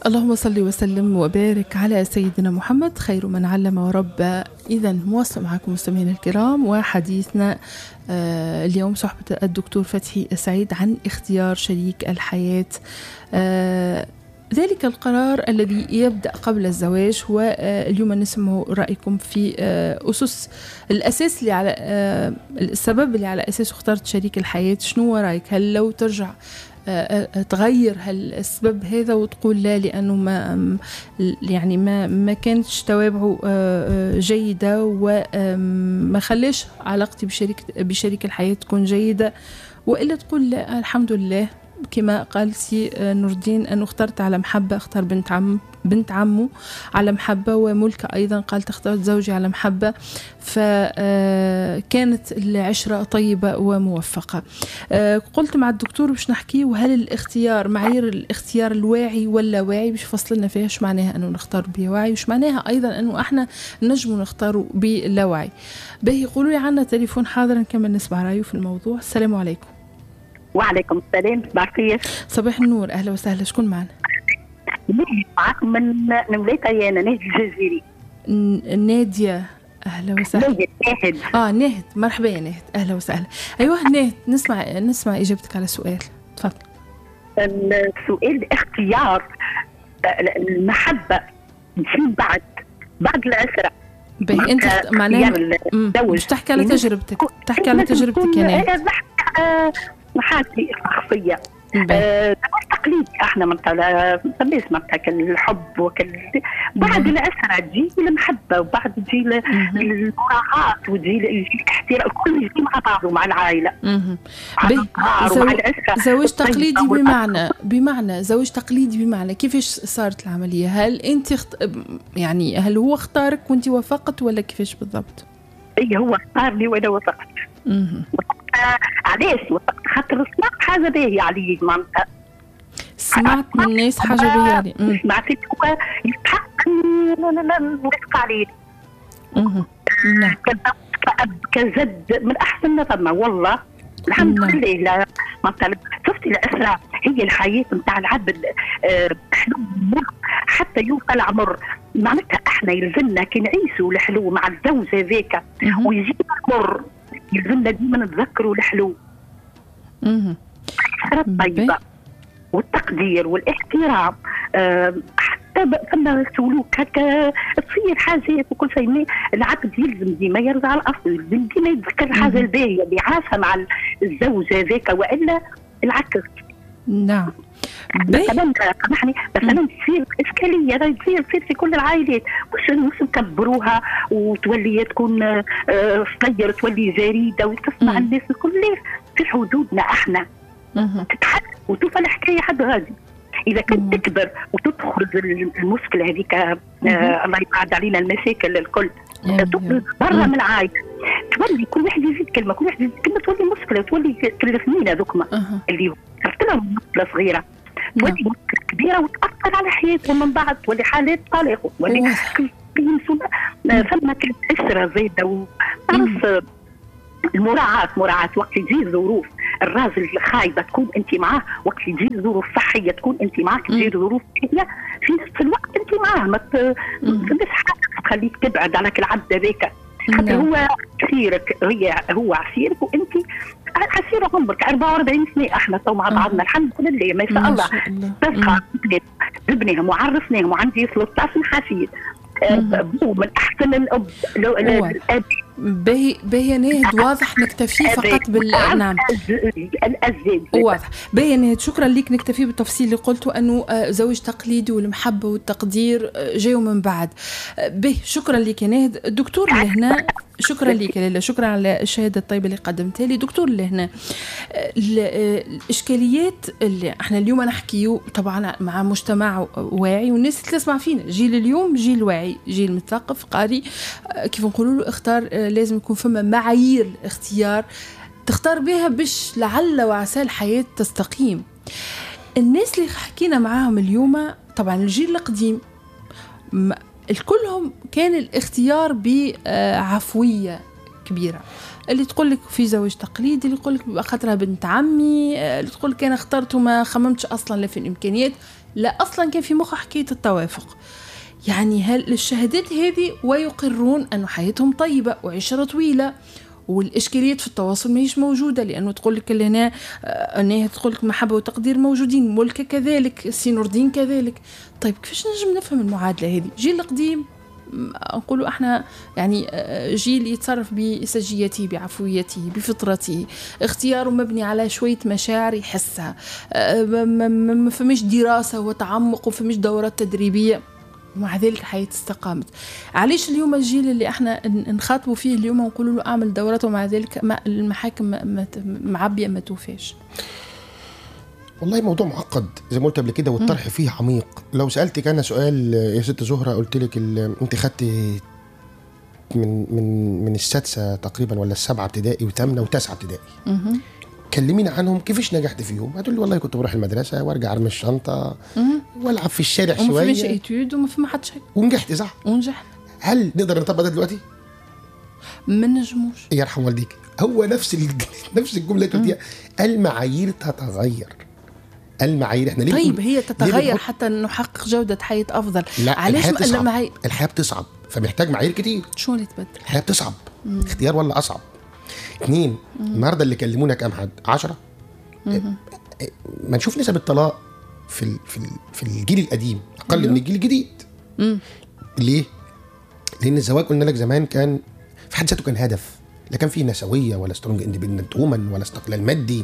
اللهم صل وسلم وبارك على سيدنا محمد خير من علم وربى. إذا مواصل معكم مستمعينا الكرام، وحديثنا اليوم صحبة الدكتور فتحي سعيد عن اختيار شريك الحياة، ذلك القرار الذي يبدأ قبل الزواج. واليوم نسمع رأيكم في أسس الأساس اللي على السبب اللي على أساسه اخترت شريك الحياة. شنو رأيك؟ هل لو ترجع تغير هالسبب هذا وتقول لا لأنه ما كانتش توابعه جيدة وما خلاش علاقتي بشريك الحياة تكون جيدة، وإلا تقول لا الحمد لله كما قال سي نور الدين أنه اخترت على محبة، اختار بنت عمه على محبة، وملكة أيضا قالت اخترت زوجي على محبة، فكانت العشرة طيبة وموفقة. قلت مع الدكتور باش نحكي وهل الاختيار معايير الاختيار الواعي ولا واعي، باش فصلنا فيها ايش معناها أنه نختار بواعي وش معناها أيضا أنه احنا نجموا نختاروا بلا وعي. باهي قولوا لي عنا تليفون حاضر نكمل نسمع رأيه في الموضوع. السلام عليكم. وعليكم السلام. صباح الخير. صباح النور، أهلا وسهلا. شكون معنا؟ معكم من ملايكة يانا نادي الجزيري. نادية، أهلا وسهلا. ناهد. ناهد، مرحبا يا ناهد، أهلا وسهلا. أيوة ناهد، نسمع إجابتك على السؤال، تفضل. السؤال اختيار المحبة تجي بعد العشرة. باهي أنت معناها مش تحكي على تجربتك، يا ناهد. محاكي شخصية. تقليد احنا فماش منطقة الحب بعد الأسرة تجي المحبة، وبعد تجي المراعاة، وتجي الاحترام، كل يجي مع بعضه مع العائلة. زواج تقليدي بمعنى زواج تقليدي بمعنى كيفاش صارت العملية؟ هل انت هل هو اختارك وانت وافقت ولا كيفاش بالضبط؟ هو اختارني وانا وافقت. علاش وافقت؟ خاطر سمعت حاجة باهية عليه، معناتها سمعت من الناس حاجة باهية عليه. سمعت هو يستحق نوافق عليه. نعم. كزد من أحسن ما فما والله الحمد لله. مثلا شفتي الأسرة هي الحياة نتاع العبد، حلو حتى يوصل عمر، معناتها احنا يلزمنا كي نعيشوا الحلو مع الزوج هذاك ويجي عمر يلزمنا ديما نتذكروا الحلو. الطيبة والتقدير والاحترام، حتى فما سلوك هكا تصير حاجات وكل شيء. العبد يلزم ديما يرجع الأصل، يلزم ديما يتذكر الحاجة الباهية اللي عاشها مع الزوج هذاك، وإلا العكس. نعم. مثلا تصير إشكالية تصير في كل العائلات، مش نكبروها وتولي تكون صغير، تولي جريدة وتسمع الناس الكل في حدودنا احنا تتحدث وتوصل الحكاية حد غادي. إذا كنت تكبر وتدخل المشكلة هذيك، الله يبعد علينا المشاكل الكل، تخرج برا من العائلة، تولي كل واحد يزيد كلمة، تولي مشكلة، تولي كل ذوكما اللي صرت لهم مشكلة صغيرة تولي مشكلة كبيرة وتأثر على حياتهم من بعد، تولي حالات طلاق، تولي ثم كانت أسرة زايدة. المراعاة وقت يجي الظروف، الراجل الخايبة تكون أنت معاه، وقت يجي الظروف صحية تكون أنت معاه، تجي الظروف صحية في نفس الوقت أنت معاه، ما تخليش حاجة تخليك تبعد عليك العبد هذاك. خاطر هو عسيرك، هو عسيرك وأنت عسير عمرك 44 سنة. احنا تو مع بعضنا الحمد لله ما شاء الله، تبقى ابنهم وعرفناهم، وعندي 13 حفيد. من احسن الاب الاب. باهي ناهد، واضح نكتفي فقط نعم الازواج واضح. باهي ناهد، شكرا لك. نكتفي بالتفصيل اللي قلته انه زواج تقليدي والمحبه والتقدير جاوا من بعد. باهي شكرا لك يا ناهد. الدكتور اللي هنا، شكرا لك لاله، شكرا على الشهاده الطيبه اللي قدمتها لي. دكتور اللي هنا، الاشكاليات اللي احنا اليوم نحكيو طبعا مع مجتمع واعي، والناس اللي تسمع فينا جيل اليوم جيل واعي، جيل مثقف قاري، كيف نقولوا له اختار، لازم يكون فما معايير اختيار تختار بها باش لعل وعسى الحياه تستقيم. الناس اللي حكينا معاهم اليوم طبعا الجيل القديم الكلهم كان الاختيار بعفويه، كبيره، اللي تقول لك في زواج تقليدي، اللي يقول لك خاطرها بنت عمي، اللي تقول لك انا اخترت وما خممتش اصلا لا في الامكانيات، لا اصلا كان في مخ حكايه التوافق. يعني هل الشهادات هذه ويقرون أن حياتهم طيبة وعشرة طويلة، والإشكاليات في التواصل ما هيش موجودة، لأنه تقول لك لنا أنها تقول لك محبة وتقدير موجودين، ملكة كذلك، سينوردين كذلك. طيب كيفاش نجم نفهم المعادلة هذه؟ جيل القديم نقولوا احنا يعني جيل يتصرف بسجيته بعفويته بفطرته، اختياره مبني على شوية مشاعر يحسها، ما فماش دراسة وتعمق وفماش دورات تدريبية، ومع ذلك حياة استقامت. علاش اليوم الجيل اللي احنا نخاطبوا فيه اليوم ونقولوا له اعمل دورات ومع ذلك المحاكم معبية ما توفاش؟ والله موضوع معقد زي ما قلت قبل كده، والطرح فيه عميق. لو سألتك أنا سؤال يا ست زهرة، قلت لك أنت خدت من السادسة تقريبا ولا السابعة ابتدائي وثامنة وتاسعة ابتدائي، كلمينا عنهم كيفاش نجحت فيهم. هتقول لي والله كنت بروح المدرسة وارجع ارمي الشنطة والعب في الشارع شوية، وما فيش ايتود وما في ما حد شيء، ونجحت. صح، ونجحت. هل نقدر نطبق ده دلوقتي؟ ما نجموش. يرحم والديك، هو نفس الجملة تقوليها، المعايير تتغير. المعايير احنا ليه طيب هي تتغير حتى نحقق جودة حياة أفضل؟ لا، علاش الحياة بتصعب، فمحتاج معايير كتير. شو اللي تبدل؟ الحياة بتصعب، اختيار ولا أصعب؟ 2 النهارده اللي كلمونا كام حد؟ 10. ما نشوف نسب الطلاق في الجيل القديم أقل من الجيل الجديد. ليه؟ لأن الزواج قلنا لك زمان كان في حد ذاته كان هدف، لا كان فيه نسوية ولا سترونج اندبندنت وومن ولا استقلال مادي،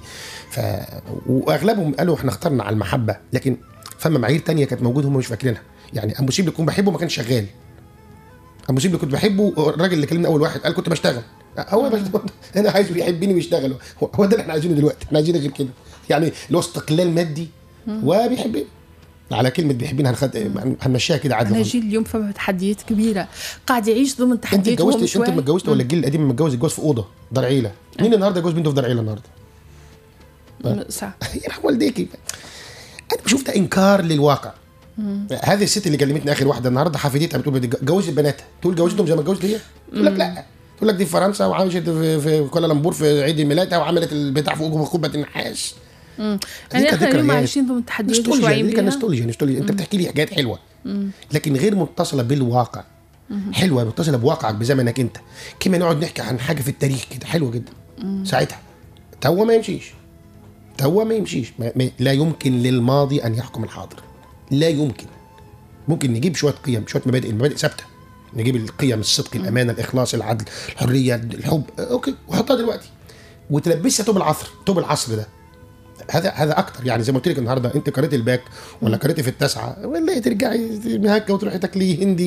واغلبهم قالوا احنا اخترنا على المحبة، لكن فما معايير تانية كانت موجودة هم مش فاكرينها. يعني ابو سيب اللي كنت بحبه ما كانش شغال، ابو سيب اللي كنت بحبه الراجل اللي كلمنا اول واحد قال كنت بشتغل، هو انا عايزه يحبني ويشتغل، هو ده اللي احنا عايزينه دلوقتي. احنا عايزين غير كده، يعني اللي هو استقلال مادي وبيحبني على كلمة بيحبين هنمشيها كده عادي. أنا جيل اليوم فما تحديات كبيرة قاعد يعيش ضمن تحديات. انت ما اتجوزت ولا الجيل القديم متجوز في أوضة دار عيلة؟ مين النهارده جوز بنته في دار عيلة النهارده؟ صح. يرحم والديكي. أنا بشوف ده إنكار للواقع. هذه الست اللي كلمتني آخر واحدة النهارده حفيدتها بتقول بدي جوزت بناتها، تقول جوزتهم زي ما اتجوزت هي؟ تقول لك لا، تقول لك دي في فرنسا وعاشت في كوالالمبور في عيد ميلادها وعملت البتاع فوق قبة النحاس. يعني احنا اليوم عايشين ضمن تحديات وشوية بيها. كان نستولوجيا. انت بتحكي لي حاجات حلوه لكن غير متصله بالواقع. حلوه متصله بواقعك بزمنك انت. كما نقعد نحكي عن حاجه في التاريخ كده حلوه جدا ساعتها، توا ما يمشيش. لا يمكن للماضي ان يحكم الحاضر، لا يمكن. ممكن نجيب شويه قيم، شويه مبادئ ثابته، نجيب القيم، الصدق، الامانه، الاخلاص، العدل، الحريه، الحب، اوكي، وحطها دلوقتي وتلبسها طوب العصر ده. هذا اكتر. يعني زي ما قلت لك النهارده انت قريتي الباك ولا قريتي في التاسعه ولا ترجعي مهكه وتروحي تاكلي هندي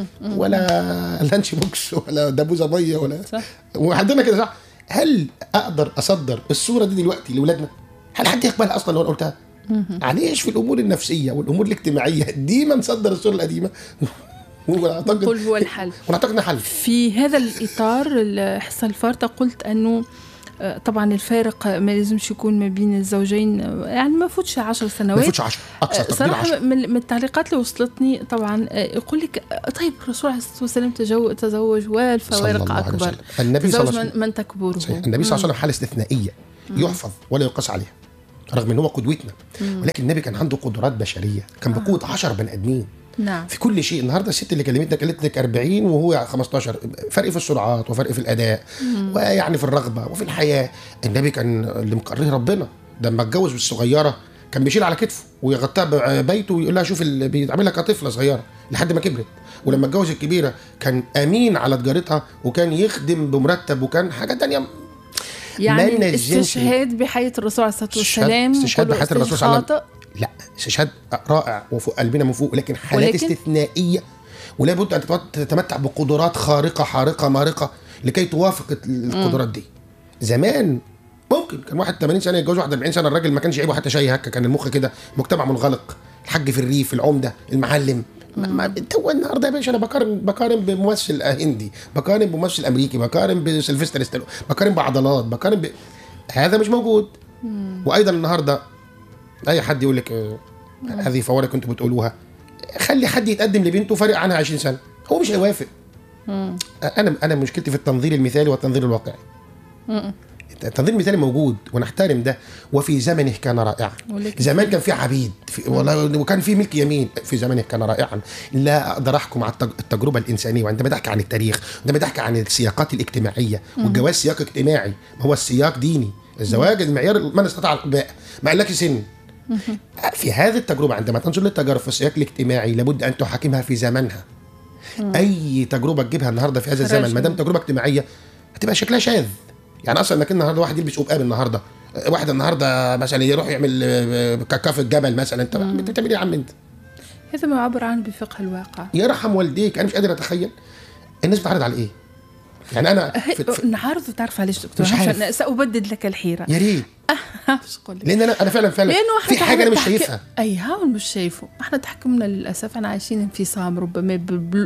ولا لانش بوكس ولا دبوزه ميه ولا صح. وعندنا كده صح. هل اقدر اصدر الصوره دي دلوقتي لاولادنا؟ هل حد يقبلها اصلا لو انا قلتها؟ علاش في الامور النفسيه والامور الاجتماعيه ديما نصدر الصوره القديمه ونعتقد هو الحل. ونعتقد حل. في هذا الاطار الحصه الفارطه قلت انه طبعا الفارق ما لازمش يكون ما بين الزوجين، يعني ما فوتش 10 سنوات، ما فوتش 10 اقصى صراحه. من التعليقات اللي وصلتني طبعا يقول لك طيب الرسول عليه الصلاه والسلام تزوج والفوارق اكبر، النبي صلى الله عليه وسلم من تكبره. النبي صلى الله عليه وسلم حاله استثنائيه يحفظ ولا يقاس عليها رغم ان هو قدوتنا، ولكن النبي كان عنده قدرات بشريه، كان بقوه 10 بني ادمين. نعم. في كل شيء. النهارده الست اللي كلمتنا قالت لك 40 وهو 15، فرق في السرعات وفرق في الاداء ويعني في الرغبه وفي الحياه. النبي كان اللي مقرره ربنا، ده لما اتجوز الصغيره كان بيشيل على كتفه ويغطيها ببيته ويقول لها شوف اللي بيعملها كطفله صغيره لحد ما كبرت. ولما اتجوز الكبيره كان امين على تجارتها وكان يخدم بمرتب وكان حاجه تانية. يعني الاستشهاد بحياة الرسول عليه الصلاه والسلام، استشهاد بحياة الرسول صلى الله عليه وسلم لا، استشهاد رائع وفوق قلبنا من فوق، لكن حالات استثنائيه ولا بد ان تتمتع بقدرات حارقه مارقه لكي توافق القدرات دي. زمان ممكن كان واحد 80 سنه يتجوز واحد 40 سنه، الراجل ما كانش عيبه حتى شيء هكا، كان المخ كده مجتمع منغلق، الحاج في الريف، العمده، المعلم. هو النهارده يا باشا انا بقارن بممثل هندي، بقارن بممثل امريكي، بقارن بسيلفستر ستالون، بقارن بعضلات، بقارن هذا مش موجود. وايضا النهارده اي حد يقول لك هذه فوارق كنتوا بتقولوها، خلي حد يتقدم لبنته فارق عنها 20 سنه، هو مش هيوافق. انا مشكلتي في التنظير المثالي والتنظير الواقعي. التنظير المثالي موجود ونحترم ده، وفي زمنه كان رائعا. زمان كان في عبيد وكان في ملك يمين، في زمنه كان رائعا. لا اقدر احكم على التجربه الانسانيه، وعندما تحكي عن التاريخ، عندما تحكي عن السياقات الاجتماعيه، والجواز سياق اجتماعي، ما هو السياق ديني. الزواج المعيار من استطاع الباء، ما قالكش سن. في هذه التجربه عندما تنظر للتجارب في السياق الاجتماعي لابد ان تحاكمها في زمنها. اي تجربه تجيبها النهارده في هذا الزمن ما دام تجربه اجتماعيه هتبقى شكلها شاذ. يعني اصلا انك النهارده واحد يلبس قبقاب، النهارده واحد النهارده مثلا يروح يعمل كاكا في الجبل مثلا، انت بتعمل ايه يا عم انت؟ هذا ما يعبر عنه بفقه الواقع. يرحم والديك. انا مش قادر اتخيل الناس بتعرض على ايه. يعني انا نعرض، تعرف علاش دكتور؟ سأبدد لك الحيره. يا ريت. مش قول لان انا فعلا في حاجه انا مش شايفها. اي هاون مش شايفه. احنا تحكمنا للاسف، احنا عايشين انفصام، ربما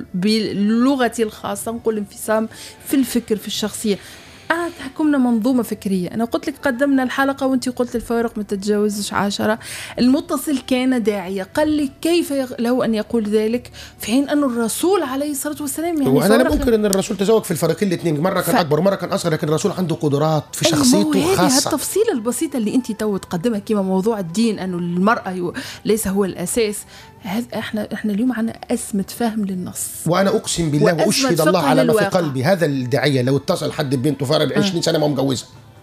بلغتي الخاصه نقول انفصام في الفكر، في الشخصيه. تحكمنا منظومة فكرية. أنا قلت لك قدمنا الحلقة وأنت قلت الفوارق ما تتجاوزش 10. المتصل كان داعية، قال لي كيف له أن يقول ذلك في حين أن الرسول عليه الصلاة والسلام يعني وأنا لا ممكن أن الرسول تزوج في الفريقين الاثنين، مرة كان أكبر ومرة كان أصغر، لكن الرسول عنده قدرات في شخصيته خاصة. التفصيلة البسيطة اللي أنت تقدمها كما موضوع الدين، أنه المرأة ليس هو الأساس. احنا اليوم عنا أزمة فهم للنص، وانا اقسم بالله واشهد الله على ما في قلبي، هذا الداعيه لو اتصل حد ببنته فارق 20 سنه ما مجوزها.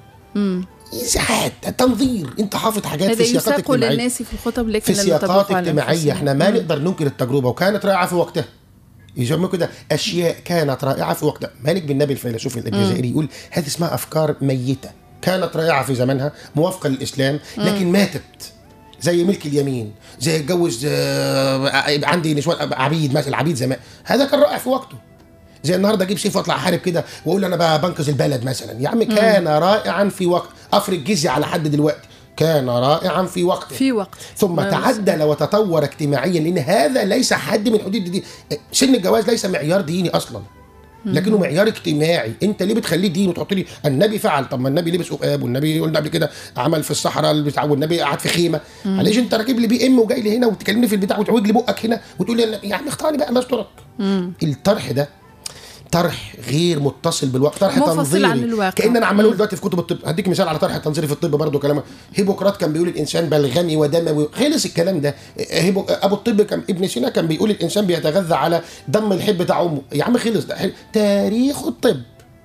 ازعاج تنظير. انت حافظ حاجات في سياقات اجتماعيه للناس في الخطب، لكن في سياقات اجتماعيه احنا ما نقدر ننكر التجربه، وكانت رائعه في وقتها. يسموا كده اشياء كانت رائعه في وقتها. مالك بن نبي الفيلسوف الجزائري يقول هذه اسمها افكار ميته، كانت رائعه في زمنها موافقه للاسلام لكن ماتت. زي ملك اليمين، زي اتجوز عندي نسوان عبيد مثلا، العبيد زمان، هذا كان رائع في وقته. زي النهارده اجيب سيف واطلع احارب كده واقول انا بنقذ البلد مثلا. يا عم كان رائعا في وقت. افرض جزيه على حد دلوقتي، كان رائعا في وقت ثم تعدل وتطور اجتماعيا، لان هذا ليس حد من حدود الدين. سن الجواز ليس معيار ديني اصلا، لكنه معيار اجتماعي. انت ليه بتخليه دين وتحط لي النبي فعل؟ طب ما النبي لبس عقاب، والنبي قلنا قبل كده عمل في الصحراء، والنبي قعد في خيمه. معلش انت راكب لي بي ام وجاي لي هنا وتكلمني في البتاع وتعوج لي بقك هنا وتقول لي يا عم اختارني بقى ما استرك. الطرح ده طرح غير متصل بالواقع، طرح تنظيري. كأن انا عمال اقول دلوقتي في كتب الطب. هديك مثال على طرح التنظيري في الطب برضه. كلام هيبوقراط كان بيقول الانسان بلغمي ودموي، خلص الكلام ده. ابو الطب كان ابن سينا كان بيقول الانسان بيتغذى على دم الحب بتاع امه. يا عم خلص ده تاريخ الطب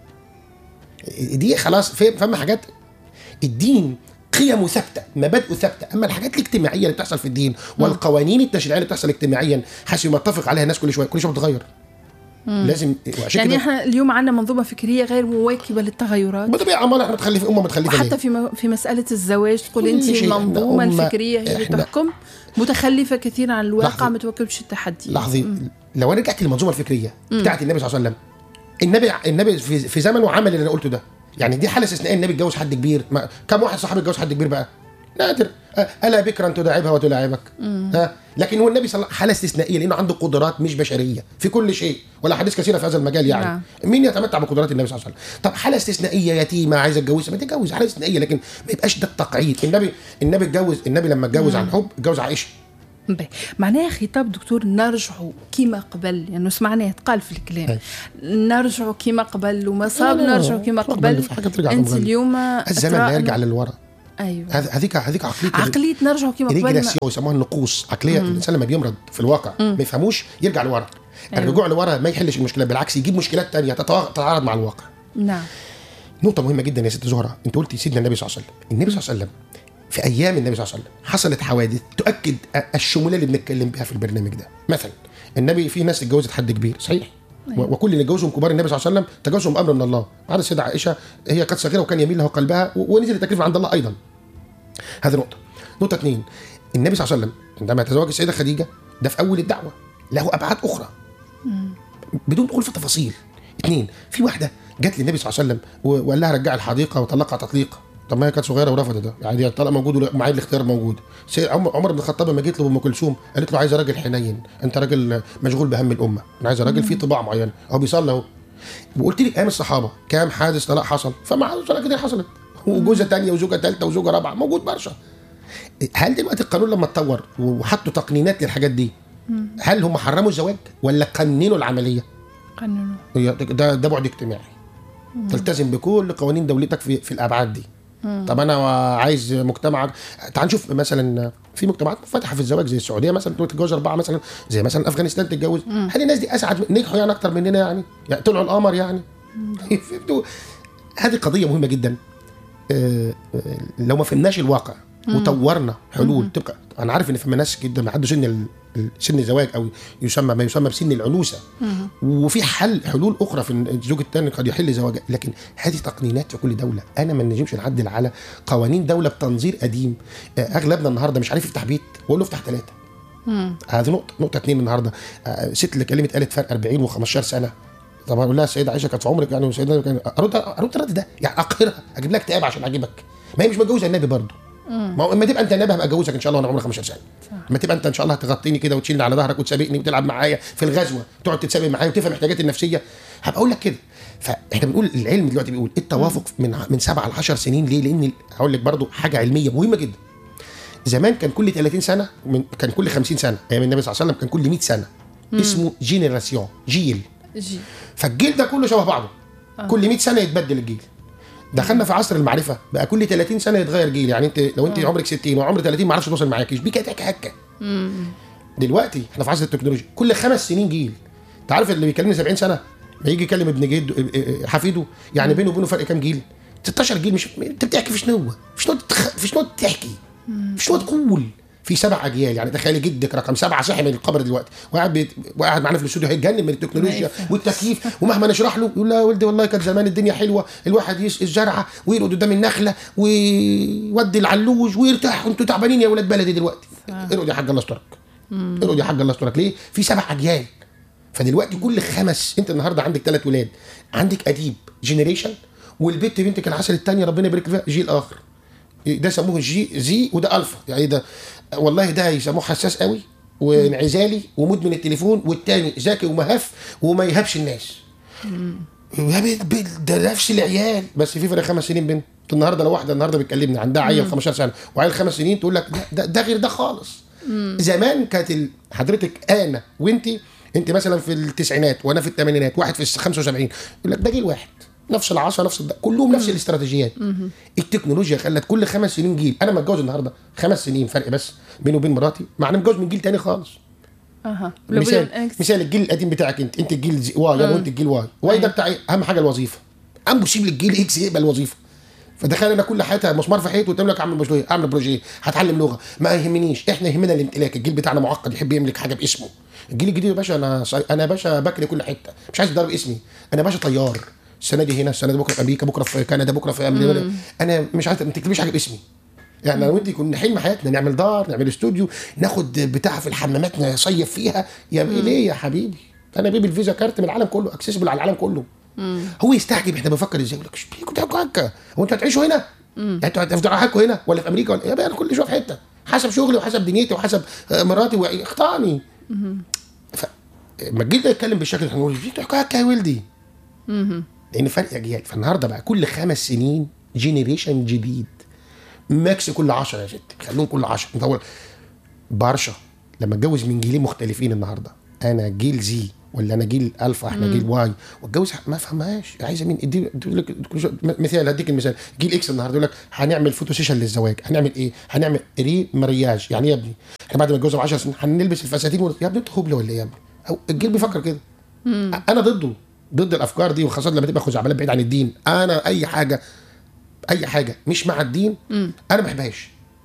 دي خلاص. فهم حاجات الدين قيمه ثابته، مبادئه ثابته. اما الحاجات الاجتماعيه اللي بتحصل في الدين والقوانين التشريعيه اللي بتحصل اجتماعيا حسب ما اتفق عليها الناس كل شويه بتتغير. لازم يعني احنا اليوم عندنا منظومه فكريه غير مواكبه للتغيرات بطبيعه. ما احنا متخلفين، امه متخلفه. حتى في مساله الزواج تقول انت المنظومه الفكريه هي اللي تحكم، متخلفه كثيرا عن الواقع، ما تواكبش التحدي. لحظه، لو انا رجعت للمنظومه الفكريه بتاعت النبي صلى الله عليه وسلم، النبي في زمنه عمل اللي انا قلته ده. يعني دي حاله استثنائيه. النبي اتجوز حد كبير. كم واحد صحابي اتجوز حد كبير بقى؟ نادر. الا بكرا تداعبها وتلاعبك. لكن هو النبي صلى الله عليه وسلم حاله استثنائيه لانه عنده قدرات مش بشريه في كل شيء، ولا حديث كثيره في هذا المجال. يعني مين يتمتع بقدرات النبي صلى الله عليه وسلم؟ طب حاله استثنائيه يتيمه عايزه اتجوزها، ما تتجوز. حاله استثنائيه لكن ما يبقاش ده التقعيد. النبي اتجوز. النبي لما اتجوز عن حب اتجوز عائشه. معناها خطاب دكتور نرجعوا كما قبل، يعني سمعنا يتقال في الكلام نرجعوا كما قبل وما صاب نرجعوا كما قبل. انت اليوم الزمن لا يرجع للوراء. ايوه هذيك عقليه نرجعوا كما قبل. يسموها النقوص عقليه. الانسان لما بيمرض في الواقع ما يفهموش يرجع لورا. الرجوع لورا ما يحلش المشكله، بالعكس يجيب مشكلات تانية تتعارض مع الواقع. نعم. نقطه مهمه جدا يا ست زهره. انت قلتي سيدنا النبي صلى الله عليه وسلم. النبي صلى الله عليه وسلم في ايام النبي صلى الله عليه وسلم حصلت حوادث تؤكد الشموليه اللي بنتكلم بها في البرنامج ده. مثلا النبي في ناس اتجوزت حد كبير صحيح، وكل اللي اتجوزهم كبار النبي صلى الله عليه وسلم تجوزهم امر من الله. على السيده عائشه هي كانت صغيره وكان يميل لها قلبها ونزل التكليف عند الله ايضا. هذه نقطه. نقطه اثنين، النبي صلى الله عليه وسلم عندما تزوج السيده خديجه ده في اول الدعوه له ابعاد اخرى بدون دخول في تفاصيل. اثنين، في واحده جت للنبي صلى الله عليه وسلم وقال لها رجع الحديقه وطلقها تطليق. طب ما هي كانت صغيره ورفضت ده، يعني الطلاق موجود ومعاد الاختيار موجود. عمر بن الخطاب لما جيت له ام كلثوم قالت له عايزه راجل حنين، انت راجل مشغول بهم الامه، انا عايزه راجل فيه طباع معينه. هو بيصلي اهو. وقلت لك ايام الصحابه كام حادث طلاق حصل، فما حدث طلاق كده حصلت، وجوزه ثانيه وزوجه ثالثه وزوجه رابعه موجود برشا. هل دلوقتي القانون لما اتطور وحطوا تقنينات للحاجات دي، هل هم حرموا الزواج ولا قننوا العمليه؟ قانون ده بعد اجتماعي. تلتزم بكل قوانين دولتك في الابعاد دي. طب انا عايز مجتمع، تعال نشوف مثلا في مجتمعات منفتحه في الزواج زي السعوديه مثلا، تتجوز 4 مثلا، زي مثلا افغانستان تتجوز. هل الناس دي اسعد، نجحوا يعني اكتر مننا يعني طلعوا القمر يعني؟ هذه قضيه مهمه جدا. لو ما فهمناش الواقع وطورنا حلول تبقى، انا عارف ان في ناس جدا ما حدش سن الزواج او ما يسمى بسن العنوسه، وفي حلول اخرى في الزوج الثاني قد يحل زواجه، لكن هذه تقنينات في كل دوله. انا ما نجمش نعدل على قوانين دوله بتنظير قديم. اغلبنا النهارده مش عارف يفتح بيت واقول له افتح 3. هذه نقطه 2 النهارده. ست اللي كلمت قالت فرق 40 و15 سنه. طب اقول لها السيده عائشه كانت في عمرك يعني، والسيده كان ارد الرد ده يعني اقهرها، اجيب لك اكتئاب عشان اعجبك؟ ما هي مش متجوزه النبي برضه. ما هو اما تبقى انت النبي هبقى اتجوزك ان شاء الله وانا عمري 15 سنه. اما تبقى انت ان شاء الله هتغطيني كده وتشيلني على ظهرك وتسابقني وتلعب معايا في الغزوه، تقعد تتسابق معايا وتفهم احتياجاتي النفسيه، هبقى اقول لك كده. فاحنا بنقول العلم دلوقتي بيقول التوافق من 7 ل 10 سنين. ليه؟ لان هقول لك برضه حاجه علميه مهمه جدا. زمان كان كل 30 سنه، كان كل 50 سنه ايام النبي صلى الله عليه وسلم، كان كل 100 سنه. اسمه جينيراسيون، جيل. فالجيل ده كله شبه بعضه. كل 100 سنه يتبدل الجيل. دخلنا في عصر المعرفه، بقى كل 30 سنه يتغير جيل. يعني انت لو انت عمرك 60 وعمرك 30 ما عرفش توصل معاكيش بيك هكه. دلوقتي احنا في عصر التكنولوجيا، كل 5 سنين جيل. انت عارف اللي بيكلمني 70 سنه ما يجي يكلم ابن جد حفيده، يعني بينه وبينه فرق كام جيل؟ 16 جيل. مش انت بتحكي في شنو تحكي، في شنو تقول في 7 أجيال. يعني تخيل جدك رقم 7 صاحي من القبر دلوقتي وقاعد معانا في الاستوديو، هيتجنن من التكنولوجيا والتكييف، ومهما نشرح له يقول لا يا ولدي والله كانت زمان الدنيا حلوه، الواحد يسقي الزرعه ويرقد قدام النخله ويودي العلوج ويرتاح، وانتوا تعبانين يا ولاد بلدي دلوقتي. ارقد يا حاج الله يسترك، ارقد يا حاج الله يسترك. ليه؟ في 7 أجيال. فدلوقتي كل 5، انت النهارده عندك 3 ولاد، عندك اديب جينيريشن، والبنت بنتك العسل الثانيه ربنا يبارك فيها جيل اخر. ده سموه زي وده الفا. يعني ده والله ده يسموه حساس قوي وانعزالي ومدمن التليفون، والتاني ذكي ومهف وما يهبش الناس. ده نفس العيال بس في فرق 5 سنين بينهم. النهارده لو واحده النهارده بتكلمني عندها عيل 15 سنه وعيل 5 سنين تقول لك ده غير ده خالص. زمان كانت حضرتك انا انت مثلا في التسعينات وانا في الثمانينات، واحد في 75، يقول لك ده جيل واحد، نفس العصا نفس كلهم نفس الاستراتيجيات. التكنولوجيا خلت كل 5 سنين جيل. انا متجوز النهارده 5 سنين فرق بس بيني وبين مراتي، مع ان متجوز من جيل تاني خالص. مثال الجيل القديم بتاعك انت الجيل واي وانت الجيل واي ده بتاعي اهم حاجه الوظيفه. امبوسيبل الجيل اكس يقبل الوظيفه. فدخل انا كل حياتها مسمار في حيط وتقول لك اعمل بروجيه، هتعلم لغه، ما يهمنيش. احنا يهمنا الامتلاك. الجيل بتاعنا معقد، يحب يملك حاجه باسمه. الجيل الجديد يا باشا انا باشا بكري كل حته، مش عايز ضرب اسمي، انا باشا طيار، السنه دي هنا، السنه دي بكره في امريكا، بكره في كندا، بكره في امريكا. انا مش عايز ما تكتبيش حاجه باسمي. يعني لو انت كنا حلم حياتنا نعمل دار، نعمل استوديو، ناخد بتاع في الحمامات نصيف فيها. يا ليه يا حبيبي؟ انا بيبي الفيزا كارت من العالم كله، اكسسبل على العالم كله. هو يستعجب احنا بنفكر ازاي، يقول لك كنت هكا هو انتوا هتعيشوا هنا؟ انتوا هتفضلوا حالكم هنا ولا في امريكا ولا؟ يا بقى انا كل شويه في حته، حسب شغلي وحسب دنيتي وحسب مراتي واختاني. فما جيت اتكلم بالشكل ده هنقول هكا يا ولدي، لان فرق اجيال. فالنهارده بقى كل 5 سنين جينيريشن جديد، ماكس كل 10 يا ستي، خلوهم كل 10. انت برشا لما اتجوز من جيلين مختلفين النهارده، انا جيل زي ولا انا جيل الفا، احنا جيل واي، واتجوز ما فهمهاش عايزه مين. تقول لك مثال، هديك المثال، جيل اكس النهارده يقول لك هنعمل فوتو سيشن للزواج، هنعمل ايه؟ هنعمل مرياج. يعني يا ابني احنا بعد ما نتجوز ب 10 سنين هنلبس الفساتين يا ابني انت هبله ولا ايه يا ابني؟ او الجيل بيفكر كده. انا ضد الافكار دي، وخاصه لما تبقى خزعبلات بعيد عن الدين. انا اي حاجه مش مع الدين انا ما بحبهاش.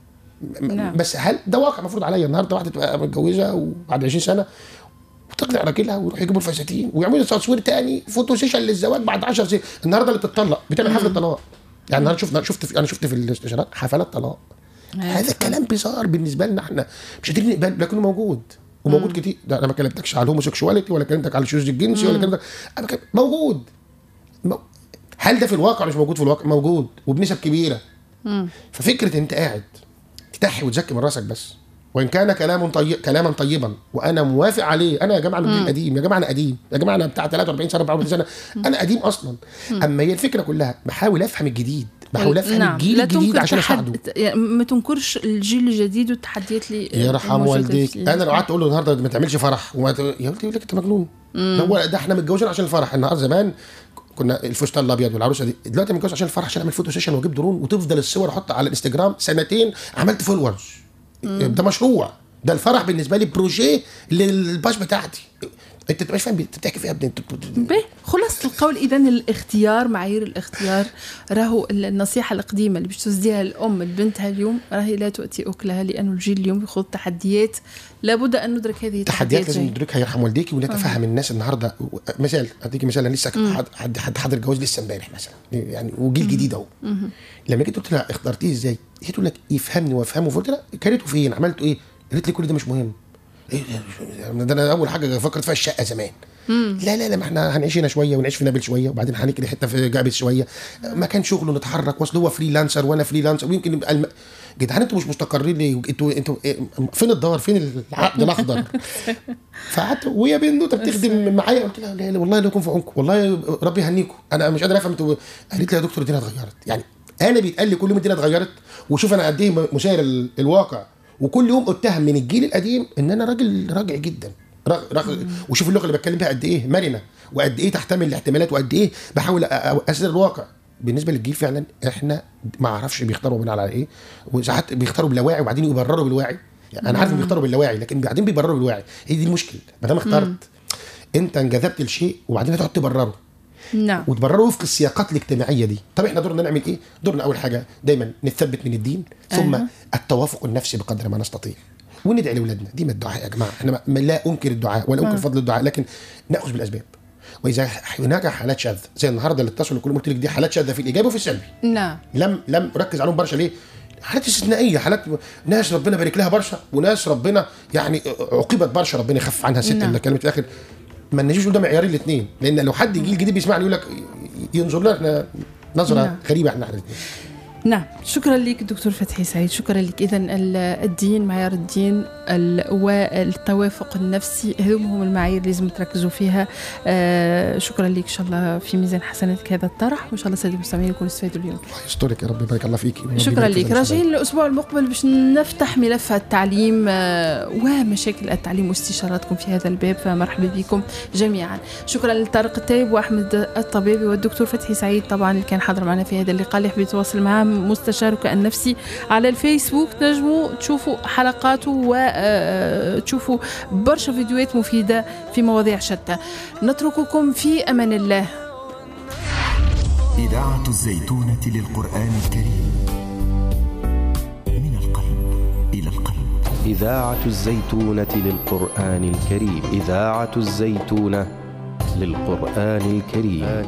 بس هل ده واقع مفروض عليا؟ النهارده واحده تبقى متجوزه وبعد 20 سنه وتقلع راجلها ويروح يجيبوا الفساتين ويعملوا تصوير تاني فوتو سيشن للزواج بعد 10 سنين. النهارده اللي بتطلق بتعمل حفله طلاق. يعني النهارده شفت في الاستشارات حفلات طلاق. هذا الكلام بيظهر بالنسبه لنا احنا مش قادرين نقبل، لكنه موجود وموجود كتير. ده انا ما كلمتكش على الهوموسيكشواليتي ولا كلمتك على الشذوذ الجنسي ولا كلمتك، موجود. هل ده في الواقع؟ مش موجود في الواقع، موجود وبنسب كبيره. ففكره انت قاعد تتحي وتزكي من راسك بس، وان كان كلاما طيبا وانا موافق عليه. انا يا جماعه من الجيل قديم، يا جماعه انا قديم، يا جماعه انا بتاع 43 سنه 44 سنه، انا قديم اصلا. اما هي الفكره كلها بحاول افهم الجديد، بحاول افهم الجيل الجديد عشان اساعده. ما تنكرش الجيل الجديد والتحديات اللي يرحم والديك. انا لو قعدت اقول له النهارده ما تعملش فرح يا ولدي يقول لك انت مجنون، ده احنا متجوزين عشان الفرح. النهار زمان كنا الفستان الابيض والعروسه دي، دلوقتي متجوز عشان الفرح، عشان اعمل فوتو سيشن واجيب درون وتفضل الصور احط على الانستجرام سنتين عملت فولورز. ده مشروع، ده الفرح بالنسبه لي بروجيه للباش بتاعتي. انت مش فاهم انت بتحكي في ابني انت. خلاص القول اذا الاختيار، معايير الاختيار، راهو النصيحه القديمه اللي باش تسديها الام لبنتها اليوم راهي لا تؤتي اكلها، لانه الجيل اليوم يخوض تحديات لابد ان ندرك هذه التحديات. لازم ندركها، يرحم والديكي ونتفهم الناس النهارده. مثال اديكي مثال، انا لسه حد حضر الجواز لسه امبارح مثلا يعني، وجيل جديد اهو. لما جيت قلت لها اخترتيه ازاي؟ هي تقول لك يفهمني وافهمه. فقلت لها كانته فين؟ عملته ايه؟ قالت لي كل ده مش مهم. ايه ده انا اول حاجه فكرت فيها الشقه زمان. لا ما احنا هنعيش هنا شويه ونعيش في نابل شويه وبعدين هنكري حته في جابس شويه، مكان شغله نتحرك. واصل هو فريلانسر وانا فريلانسر، ويمكن يبقى جدعان انتوا مش مستقرين ليه؟ انتوا فين الدار؟ فين العقد الاخضر؟ فقعدت وهي بنوته بتخدم معايا، قلت لها لا والله لا يكون في عونكم، والله ربي يهنيكم، انا مش قادر افهم انتوا. قالت لي يا دكتور الدنيا اتغيرت. يعني انا بيتقال لي كل يوم الدنيا اتغيرت، وشوف انا قد ايه مسير الواقع، وكل يوم اتهم من الجيل القديم ان انا راجل راجع جدا. وشوف اللغه اللي بتكلم بيها قد ايه مرنه، وقد ايه تحتمل الاحتمالات، وقد ايه بحاول اسر الواقع. بالنسبه للجيل فعلا احنا ما اعرفش بيختاروا بناء على ايه، وساعات بيختاروا باللاواعي وبعدين يبرروا بالواعي. يعني انا عارف بيختاروا باللاواعي لكن بعدين بيبرروا بالواعي. هي دي المشكله. ما دام اخترت انت انجذبت لشيء وبعدين هتقعد تبرره. نعم. وتبرره وفق السياقات الاجتماعيه دي. طب احنا دورنا نعمل ايه؟ دورنا اول حاجه دايما نثبت من الدين، ثم التوافق النفسي بقدر ما نستطيع، وندعي لاولادنا. دي من الدعاء يا جماعه، احنا لا انكر الدعاء ولا انكر فضل الدعاء، لكن ناخذ بالاسباب. واذا هناك حالات شاذه زي النهارده اللي اتصلوا كلهم قلت لك دي حالات شاذه في الايجابي وفي السلبي. نعم. لم ركز عليهم برشا. ليه؟ حالات استثنائيه، حالات ناس ربنا بارك لها برشا، وناس ربنا يعني عقبت برشا ربنا يخفف عنها. ست اللي كلمه الاخر ما نجيش قدام معيارين الاثنين، لان لو حد جيل جديد بيسمعني يقول لك ينظر لنا احنا نظره غريبه احنا الاثنين. نعم. شكرا لك دكتور فتحي سعيد، شكرا لك. إذن الدين، معيار الدين والتوافق النفسي هم المعايير اللي لازم تركزوا فيها. شكرا لك، إن شاء الله في ميزان حسناتك هذا الطرح، وإن شاء الله سيدي المستمعين يكونوا استفادوا اليوم. الله يسترك يا رب، يبارك الله فيك. شكرا لك. راجعين الأسبوع المقبل باش نفتح ملف التعليم ومشاكل التعليم واستشاراتكم في هذا الباب، فمرحبا بكم جميعا. شكرا لطارق التايب وأحمد الطبيبي والدكتور فتحي سعيد طبعا اللي كان حاضر معنا في هذا اللقاء. اللي يحب يتواصل معاه مستشارك النفسي على الفيسبوك، تنجموا تشوفوا حلقاته وتشوفوا برشا فيديوهات مفيدة في مواضيع شتى. نترككم في أمان الله. إذاعة الزيتونة للقرآن الكريم، من القلب إلى القلب. إذاعة الزيتونة للقرآن الكريم، إذاعة الزيتونة للقرآن الكريم.